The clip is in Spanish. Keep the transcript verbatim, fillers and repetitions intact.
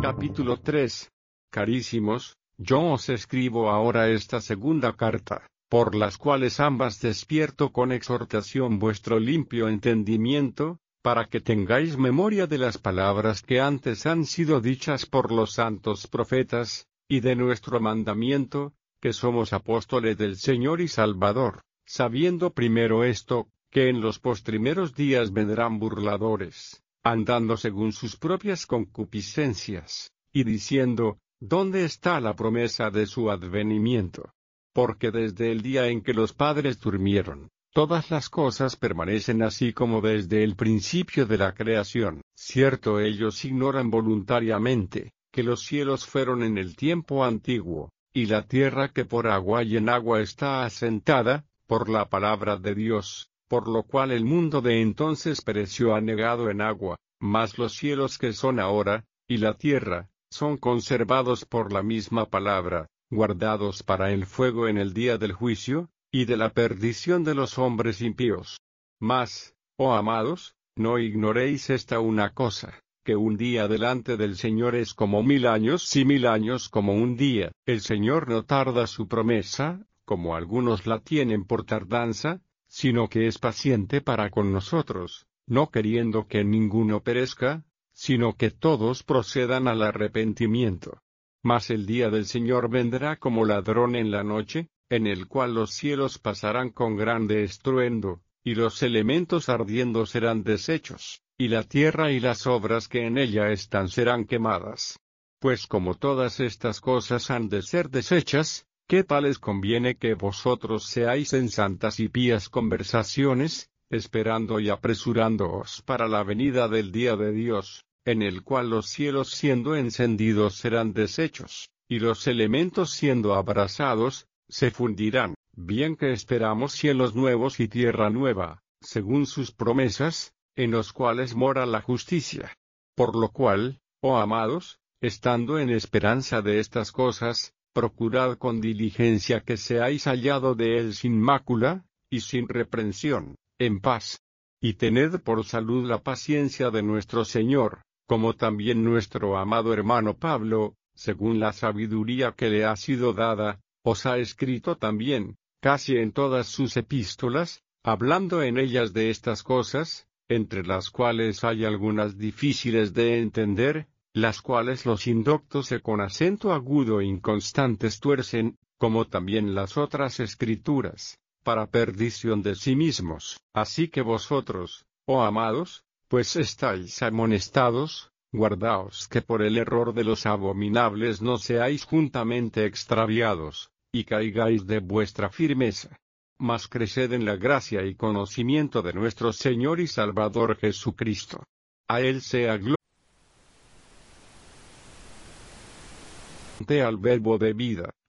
Capítulo tres. Carísimos, yo os escribo ahora esta segunda carta, por las cuales ambas despierto con exhortación vuestro limpio entendimiento, para que tengáis memoria de las palabras que antes han sido dichas por los santos profetas, y de nuestro mandamiento, que somos apóstoles del Señor y Salvador, sabiendo primero esto, que en los postrimeros días vendrán burladores, andando según sus propias concupiscencias, y diciendo, ¿dónde está la promesa de su advenimiento? Porque desde el día en que los padres durmieron, todas las cosas permanecen así como desde el principio de la creación. Cierto, ellos ignoran voluntariamente, que los cielos fueron en el tiempo antiguo, y la tierra que por agua y en agua está asentada, por la palabra de Dios, por lo cual el mundo de entonces pereció anegado en agua, mas los cielos que son ahora, y la tierra, son conservados por la misma palabra, guardados para el fuego en el día del juicio, y de la perdición de los hombres impíos. Mas, oh amados, no ignoréis esta una cosa, que un día delante del Señor es como mil años y mil años como un día. El Señor no tarda su promesa, como algunos la tienen por tardanza, sino que es paciente para con nosotros, no queriendo que ninguno perezca, sino que todos procedan al arrepentimiento. Mas el día del Señor vendrá como ladrón en la noche, en el cual los cielos pasarán con grande estruendo, y los elementos ardiendo serán deshechos, y la tierra y las obras que en ella están serán quemadas. Pues como todas estas cosas han de ser deshechas, ¿qué tal les conviene que vosotros seáis en santas y pías conversaciones, esperando y apresurándoos para la venida del día de Dios, en el cual los cielos siendo encendidos serán deshechos, y los elementos siendo abrasados, se fundirán? Bien que esperamos cielos nuevos y tierra nueva, según sus promesas, en los cuales mora la justicia. Por lo cual, oh amados, estando en esperanza de estas cosas, procurad con diligencia que seáis hallado de él sin mácula, y sin reprensión, en paz. Y tened por salud la paciencia de nuestro Señor, como también nuestro amado hermano Pablo, según la sabiduría que le ha sido dada, os ha escrito también, casi en todas sus epístolas, hablando en ellas de estas cosas, entre las cuales hay algunas difíciles de entender, las cuales los indoctos y con acento agudo e inconstantes tuercen, como también las otras escrituras, para perdición de sí mismos. Así que vosotros, oh amados, pues estáis amonestados, guardaos que por el error de los abominables no seáis juntamente extraviados, y caigáis de vuestra firmeza. Mas creced en la gracia y conocimiento de nuestro Señor y Salvador Jesucristo. A Él sea gloria al Verbo de vida.